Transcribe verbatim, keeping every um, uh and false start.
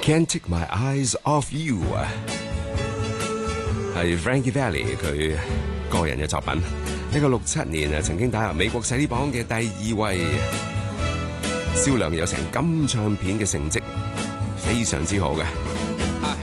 Can't Take My Eyes Off You 啊，係 Frankie Valli 佢個人嘅作品。一九六七年啊，曾經打入美國洗碟榜嘅第二位，銷量有成金唱片嘅成績，非常之好嘅。